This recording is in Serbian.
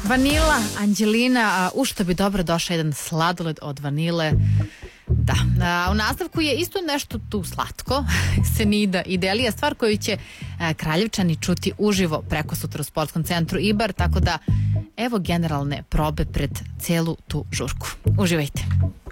Vanila, Anđelina, u što bi dobro došao jedan sladoled od vanile. Da, u nastavku je isto nešto tu slatko, Senida i Delija, stvar koju će Kraljevčani čuti uživo preko sutra u Sportskom centru Ibar, tako da evo generalne probe pred celu tu žurku. Uživajte.